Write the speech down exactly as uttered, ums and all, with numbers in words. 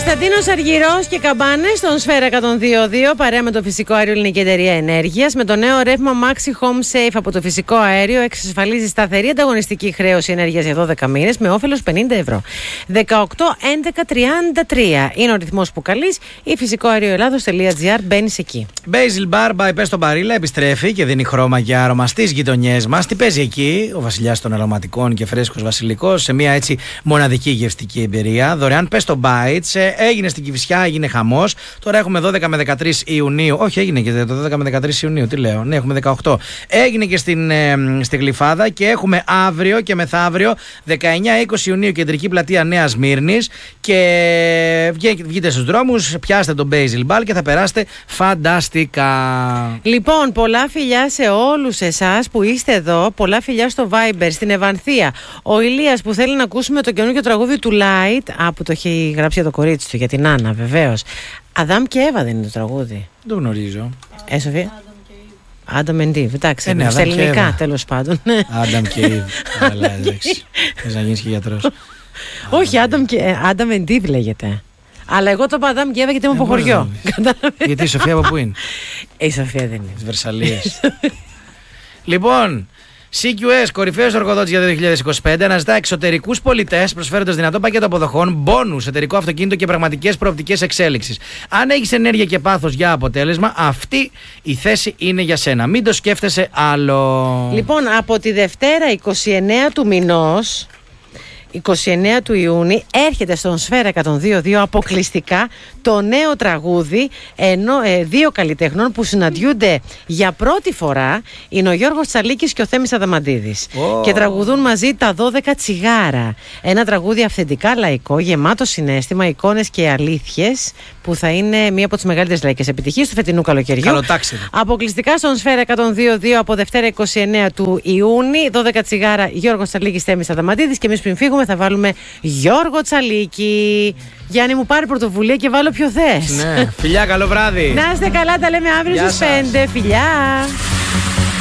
Κωνσταντίνος Αργυρός και Καμπάνες στον Σφαίρα εκατόν δύο κόμμα δύο, παρέα με το Φυσικό Αέριο Ελληνική Εταιρεία Ενέργειας. Με το νέο ρεύμα Maxi Home Safe από το Φυσικό Αέριο εξασφαλίζει σταθερή ανταγωνιστική χρέωση ενέργειας για δώδεκα μήνες με όφελος πενήντα ευρώ. δεκαοκτώ έντεκα τριάντα τρία είναι ο ρυθμός που καλείς ή φυσικό αέριο ελλάδος τελεία τζι άρ. Μπαίνεις εκεί. Basil Bar by Πες τον Μπαρίλα επιστρέφει και δίνει χρώμα και άρωμα στις γειτονιές μας. Τι παίζει εκεί, ο βασιλιάς των αρωματικών και φρέσκος βασιλικός, σε μια έτσι μοναδική γευστική εμπειρία. Δωρεάν Πες τον Bites. Έγινε στην Κηφισιά, έγινε χαμός. Τώρα έχουμε δώδεκα με δεκατρείς Ιουνίου. Όχι, έγινε και το δώδεκα με δεκατρείς Ιουνίου. Τι λέω, ναι, έχουμε δεκαοκτώ. Έγινε και στην, ε, στη Γλυφάδα και έχουμε αύριο και μεθαύριο δεκαεννιά είκοσι Ιουνίου κεντρική πλατεία Νέας Μύρνης. Και βγείτε στους δρόμους, πιάστε τον Basil Bar και θα περάσετε φανταστικά. Λοιπόν, πολλά φιλιά σε όλους εσάς που είστε εδώ. Πολλά φιλιά στο Viber, στην Ευανθία. Ο Ηλίας που θέλει να ακούσουμε το καινούργιο τραγούδι του Light. Α, που το έχει γράψει για το κορίτσι του, για την Άννα, βεβαίως. Αδάμ και Εύα δεν είναι το τραγούδι? Δεν το γνωρίζω. Ε, Σοφία. Άνταμ and Eve, εντάξει, ε, ναι, στα ελληνικά τέλος πάντων. Άνταμ και Eve. Αλλά εντάξει. Θες να γίνεις και γιατρός. Όχι, Άνταμ and Eve λέγεται. Αλλά εγώ το είπα Αδάμ και Εύα γιατί είμαι από χωριό. Γιατί η Σοφία από πού είναι? Η Σοφία δεν είναι. Τις Βερσαλίες. Λοιπόν, σι κιου ες, κορυφαίος εργοδότης για το δύο χιλιάδες είκοσι πέντε, αναζητά εξωτερικούς πολιτές προσφέροντας δυνατό πακέτο αποδοχών, μπόνους, εταιρικό αυτοκίνητο και πραγματικές προοπτικές εξέλιξης. Αν έχεις ενέργεια και πάθος για αποτέλεσμα, αυτή η θέση είναι για σένα. Μην το σκέφτεσαι άλλο. Λοιπόν, από τη Δευτέρα εικοστή ενάτη του μηνός, εικοστή ενάτη του Ιούνιου, έρχεται στον Σφαίρα εκατόν δύο κόμμα δύο αποκλειστικά το νέο τραγούδι ενώ, ε, δύο καλλιτεχνών που συναντιούνται για πρώτη φορά. Είναι ο Γιώργος Τσαλίκης και ο Θέμης Αδαμαντίδης. Oh. Και τραγουδούν μαζί τα δώδεκα τσιγάρα. Ένα τραγούδι αυθεντικά λαϊκό, γεμάτο συναίσθημα, εικόνες και αλήθειες, που θα είναι μία από τις μεγαλύτερες λαϊκές επιτυχίες του φετινού καλοκαιριού. Καλοτάξιδο. Αποκλειστικά στον Σφαίρα εκατόν δύο κόμμα δύο από Δευτέρα εικοστή ενάτη του Ιούνιου. δώδεκα τσιγάρα, Γιώργος Τσαλίκης, Θέμης Αδαμαντίδης. Και εμείς πριν φύγουμε θα βάλουμε Γιώργο Τσαλίκη. Γιάννη μου, πάρει πρωτοβουλία και βάλω ποιο θες. Ναι, φιλιά, καλό βράδυ. Να είστε καλά, τα λέμε αύριο στις πέντε. Φιλιά.